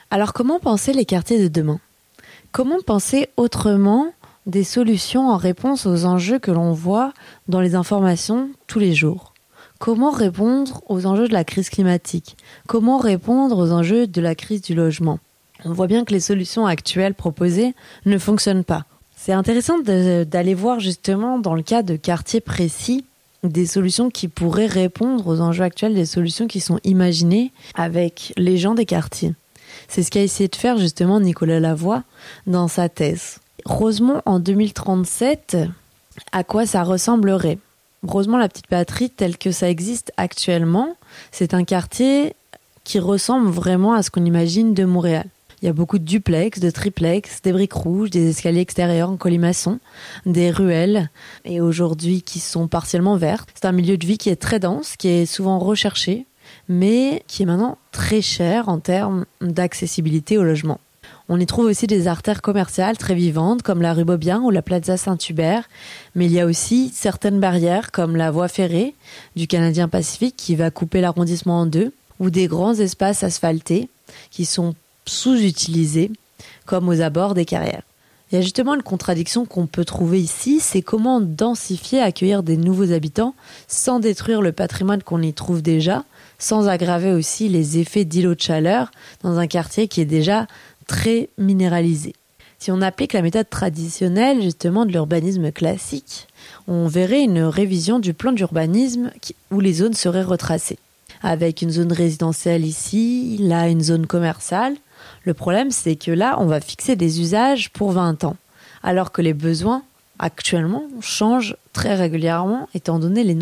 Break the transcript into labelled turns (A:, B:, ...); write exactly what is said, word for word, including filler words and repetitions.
A: Alors comment penser les quartiers de demain ? Comment penser autrement des solutions en réponse aux enjeux que l'on voit dans les informations tous les jours ? Comment répondre aux enjeux de la crise climatique ? Comment répondre aux enjeux de la crise du logement ? On voit bien que les solutions actuelles proposées ne fonctionnent pas. C'est intéressant de, d'aller voir justement dans le cas de quartiers précis des solutions qui pourraient répondre aux enjeux actuels, des solutions qui sont imaginées avec les gens des quartiers. C'est ce qu'a essayé de faire justement Nicolas Lavoie dans sa thèse. Rosemont en deux mille trente-sept, à quoi ça ressemblerait ? Rosemont la petite patrie tel que ça existe actuellement, c'est un quartier qui ressemble vraiment à ce qu'on imagine de Montréal. Il y a beaucoup de duplex, de triplex, des briques rouges, des escaliers extérieurs en colimaçon, des ruelles, et aujourd'hui qui sont partiellement vertes. C'est un milieu de vie qui est très dense, qui est souvent recherché, mais qui est maintenant très cher en termes d'accessibilité au logement. On y trouve aussi des artères commerciales très vivantes, comme la rue Beaubien ou la Plaza Saint-Hubert, mais il y a aussi certaines barrières, comme la voie ferrée du Canadien Pacifique, qui va couper l'arrondissement en deux, ou des grands espaces asphaltés, qui sont sous-utilisés, comme aux abords des carrières. Il y a justement une contradiction qu'on peut trouver ici, c'est comment densifier, accueillir des nouveaux habitants sans détruire le patrimoine qu'on y trouve déjà, sans aggraver aussi les effets d'îlots de chaleur dans un quartier qui est déjà très minéralisé. Si on applique la méthode traditionnelle justement de l'urbanisme classique, on verrait une révision du plan d'urbanisme où les zones seraient retracées. Avec une zone résidentielle ici, là une zone commerciale. Le problème, c'est que là, on va fixer des usages pour vingt ans, alors que les besoins, actuellement, changent très régulièrement, étant donné les